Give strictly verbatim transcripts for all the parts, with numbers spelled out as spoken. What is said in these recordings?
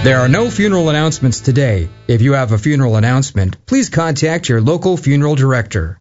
There are no funeral announcements today. If you have a funeral announcement, please contact your local funeral director.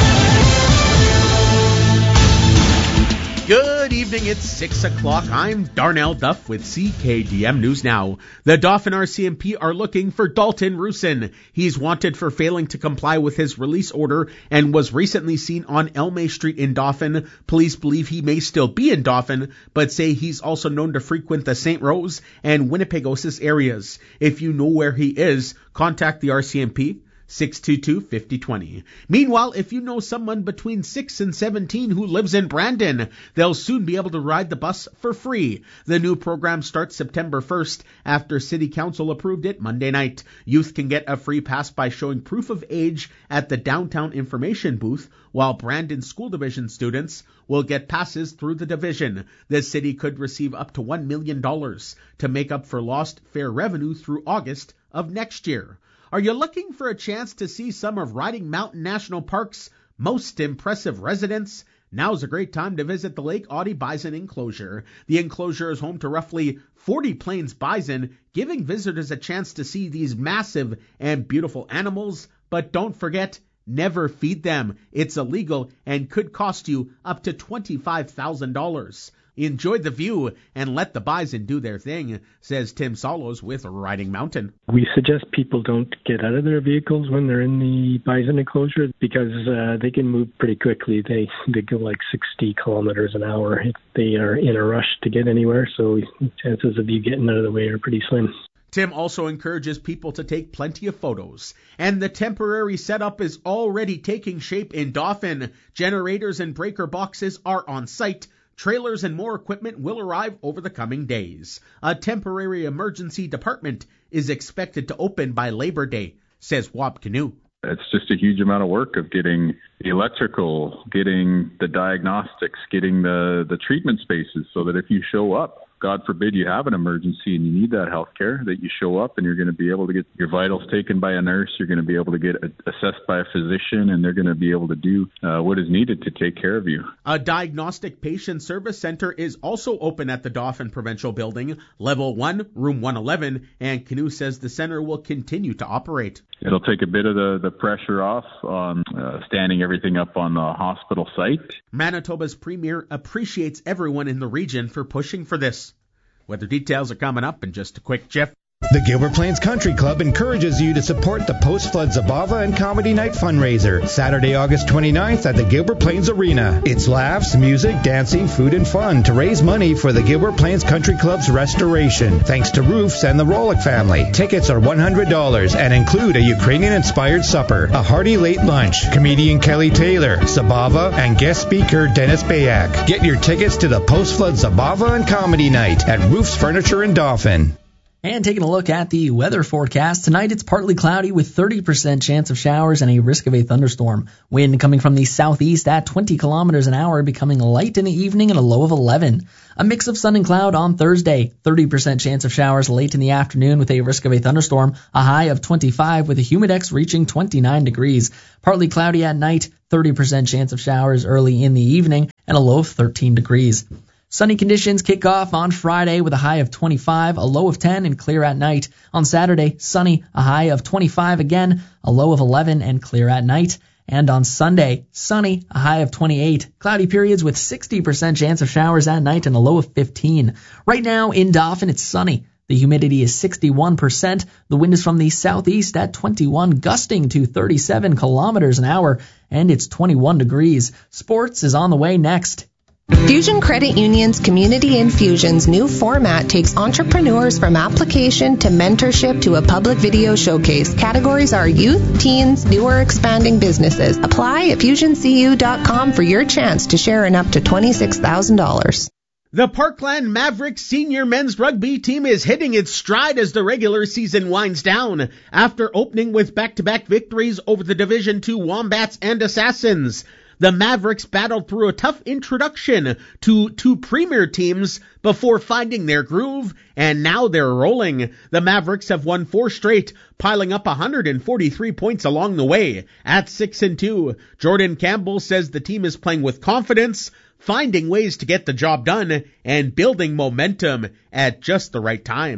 Good evening, it's six o'clock. I'm Darnell Duff with C K D M News Now. The Dauphin R C M P are looking for Dalton Rusin. He's wanted for failing to comply with his release order and was recently seen on Elme Street in Dauphin. Police believe he may still be in Dauphin, but say he's also known to frequent the Saint Rose and Winnipegosis areas. If you know where he is, contact the R C M P. six two two, five oh two oh. Meanwhile, if you know someone between six and seventeen who lives in Brandon, they'll soon be able to ride the bus for free. The new program starts September first after City Council approved it Monday night. Youth can get a free pass by showing proof of age at the downtown information booth, while Brandon School Division students will get passes through the division. The city could receive up to one million dollars to make up for lost fare revenue through August of next year. Are you looking for a chance to see some of Riding Mountain National Park's most impressive residents? Now's a great time to visit the Lake Audie Bison Enclosure. The enclosure is home to roughly forty Plains bison, giving visitors a chance to see these massive and beautiful animals. But don't forget, never feed them. It's illegal and could cost you up to twenty-five thousand dollars. Enjoy the view and let the bison do their thing, says Tim Solos with Riding Mountain. We suggest people don't get out of their vehicles when they're in the bison enclosure because uh, they can move pretty quickly. They they go like sixty kilometers an hour if they are in a rush to get anywhere, so chances of you getting out of the way are pretty slim. Tim also encourages people to take plenty of photos. And the temporary setup is already taking shape in Dauphin. Generators and breaker boxes are on site. Trailers and more equipment will arrive over the coming days. A temporary emergency department is expected to open by Labor Day, says Wab Canoe. It's just a huge amount of work of getting the electrical, getting the diagnostics, getting the, the treatment spaces so that if you show up, God forbid you have an emergency and you need that health care, that you show up and you're going to be able to get your vitals taken by a nurse, you're going to be able to get assessed by a physician, and they're going to be able to do uh, what is needed to take care of you. A diagnostic patient service center is also open at the Dauphin Provincial Building, Level one, Room one eleven, and Canoe says the center will continue to operate. It'll take a bit of the, the pressure off on uh, standing everything up on the hospital site. Manitoba's premier appreciates everyone in the region for pushing for this. Weather details are coming up in just a quick jiff. The Gilbert Plains Country Club encourages you to support the Post-Flood Zabava and Comedy Night fundraiser, Saturday, August twenty-ninth at the Gilbert Plains Arena. It's laughs, music, dancing, food, and fun to raise money for the Gilbert Plains Country Club's restoration, thanks to Roofs and the Rolick family. Tickets are one hundred dollars and include a Ukrainian-inspired supper, a hearty late lunch, comedian Kelly Taylor, Zabava, and guest speaker Dennis Bayak. Get your tickets to the Post-Flood Zabava and Comedy Night at Roofs Furniture in Dauphin. And taking a look at the weather forecast, tonight it's partly cloudy with thirty percent chance of showers and a risk of a thunderstorm. Wind coming from the southeast at twenty kilometers an hour, becoming light in the evening and a low of eleven. A mix of sun and cloud on Thursday, thirty percent chance of showers late in the afternoon with a risk of a thunderstorm, a high of twenty-five with a humidex reaching twenty-nine degrees. Partly cloudy at night, thirty percent chance of showers early in the evening and a low of thirteen degrees. Sunny conditions kick off on Friday with a high of twenty-five, a low of ten, and clear at night. On Saturday, sunny, a high of twenty-five again, a low of eleven, and clear at night. And on Sunday, sunny, a high of twenty-eight, cloudy periods with sixty percent chance of showers at night and a low of fifteen. Right now in Dauphin, it's sunny. The humidity is sixty-one percent. The wind is from the southeast at twenty-one, gusting to thirty-seven kilometers an hour, and it's twenty-one degrees. Sports is on the way next. Fusion Credit Union's Community Infusion's new format takes entrepreneurs from application to mentorship to a public video showcase. Categories are youth, teens, new or expanding businesses. Apply at fusion c u dot com for your chance to share in up to twenty-six thousand dollars. The Parkland Mavericks senior men's rugby team is hitting its stride as the regular season winds down. After opening with back-to-back victories over the Division two Wombats and Assassins, the Mavericks battled through a tough introduction to two premier teams before finding their groove, and now they're rolling. The Mavericks have won four straight, piling up one hundred forty-three points along the way. At six and two, Jordan Campbell says the team is playing with confidence, finding ways to get the job done, and building momentum at just the right time.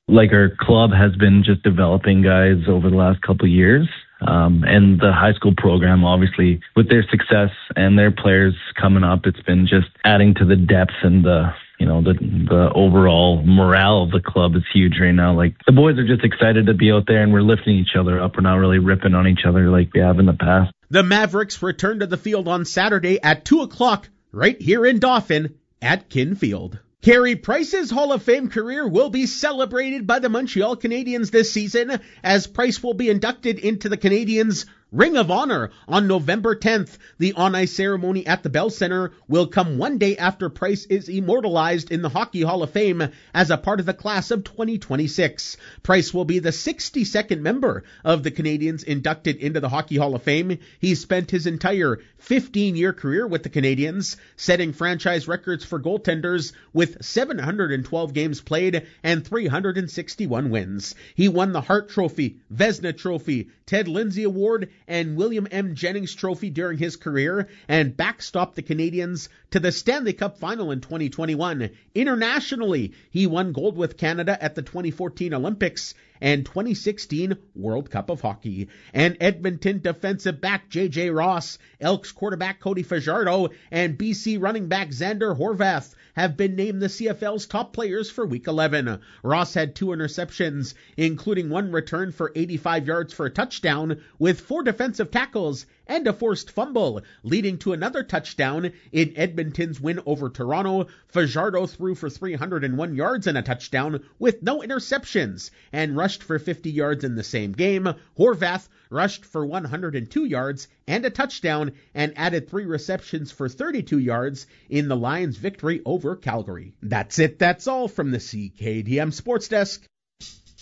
like our club has been just developing guys over the last couple of years. Um, and the high school program, obviously, with their success and their players coming up, it's been just adding to the depth and the, you know, the the overall morale of the club is huge right now. Like, the boys are just excited to be out there, and we're lifting each other up. We're not really ripping on each other like we have in the past. The Mavericks return to the field on Saturday at two o'clock right here in Dauphin at Kinfield. Carey Price's Hall of Fame career will be celebrated by the Montreal Canadiens this season, as Price will be inducted into the Canadiens' Ring of Honor on November tenth. The on-ice ceremony at the Bell Center will come one day after Price is immortalized in the Hockey Hall of Fame as a part of the class of twenty twenty-six. Price will be the sixty-second member of the Canadiens inducted into the Hockey Hall of Fame. He spent his entire fifteen-year career with the Canadiens, setting franchise records for goaltenders with seven hundred twelve games played and three hundred sixty-one wins. He won the Hart Trophy, Vezina Trophy, Ted Lindsay Award, and William M. Jennings Trophy during his career, and backstopped the Canadiens to the Stanley Cup Final in twenty twenty-one. Internationally, he won gold with Canada at the twenty fourteen Olympics and twenty sixteen World Cup of Hockey. And Edmonton defensive back J J Ross, Elks quarterback Cody Fajardo, and B C running back Xander Horvath have been named the C F L's top players for Week eleven. Ross had two interceptions, including one return for eighty-five yards for a touchdown, with four defensive tackles and a forced fumble, leading to another touchdown in Edmonton's win over Toronto. Fajardo threw for three hundred one yards and a touchdown with no interceptions, and rushed for fifty yards in the same game. Horvath rushed for one hundred two yards and a touchdown, and added three receptions for thirty-two yards in the Lions' victory over Calgary. That's it. That's all from the C K D M Sports Desk.